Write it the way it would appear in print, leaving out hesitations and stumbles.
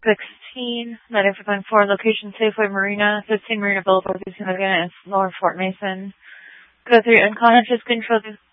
16, 94, location Safeway Marina, 15 Marina Boulevard, Laguna, Lower Fort Mason. Go through unconscious control.